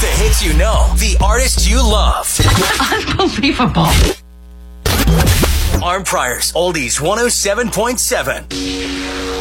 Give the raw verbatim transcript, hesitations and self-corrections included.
The hits you know, the artists you love. Unbelievable. Arm Prior's Oldies one oh seven point seven.